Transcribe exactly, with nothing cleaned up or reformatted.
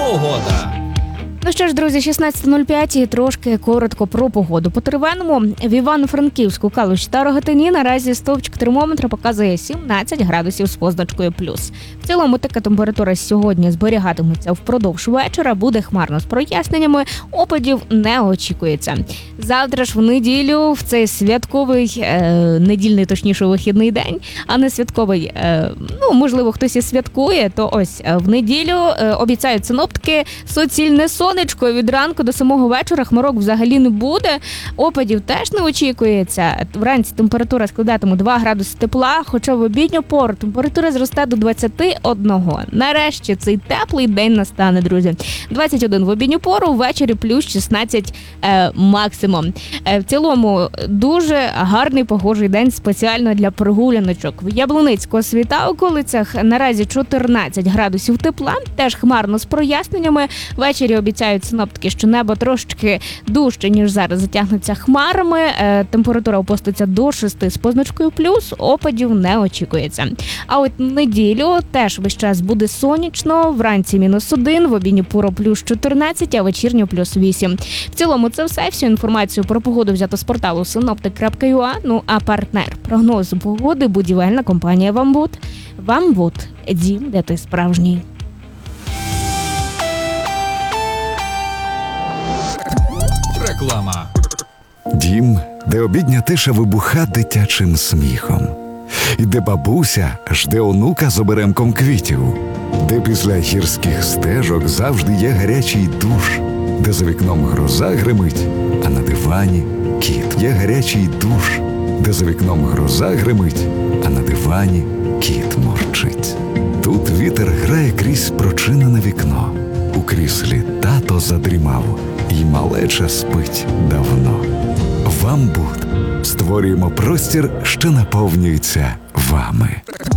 Погода. Ну що ж, друзі, шістнадцята нуль п'ять і трошки коротко про погоду. По Тривеному, в Івано-Франківську, Калуші та Рогатині наразі стовпчик термометра показує сімнадцять градусів з позначкою плюс. В цілому така температура сьогодні зберігатиметься впродовж вечора, буде хмарно з проясненнями, опадів не очікується. Завтра ж в неділю, в цей святковий, е, недільний, точніше, вихідний день, а не святковий, е, ну, можливо, хтось і святкує, то ось е, в неділю е, обіцяють синоптики суцільне сонечко від ранку до самого вечора, хмарок взагалі не буде, опадів теж не очікується. Вранці температура складатиме два градуси тепла, хоча в обідню пору температура зросте до двадцяти одного. Нарешті цей теплий день настане, друзі. двадцять один в обідню пору, ввечері плюс шістнадцять е, максимум. Е, в цілому дуже гарний погожий день спеціально для прогуляночок. В Яблуницького світа околицях наразі чотирнадцять градусів тепла, теж хмарно з проясненнями. Ввечері обіцяють синоптики, що небо трошки дужче, ніж зараз, затягнеться хмарами. Е, температура опуститься до шести з позначкою плюс, опадів не очікується. А от неділю теж весь час буде сонячно, вранці мінус один, в обідню пору плюс чотирнадцять, а вечірню плюс вісім. В цілому це все. Всю інформацію про погоду взято з порталу синоптик крапка ю а. Ну а партнер прогнозу погоди – будівельна компанія «Вамбуд». «Вамбуд» – дім, де ти справжній. Реклама. Дім, де обідня тиша вибуха дитячим сміхом. І де бабуся жде онука з оберемком квітів. Де після гірських стежок завжди є гарячий душ. Де за вікном гроза гримить, а на дивані кіт. Є гарячий душ. Де за вікном гроза гримить, а на дивані кіт мурчить. Тут вітер грає крізь прочинене вікно. У кріслі тато задрімав, і малеча спить давно. «Вамбуд» створюємо простір, що наповнюється вами.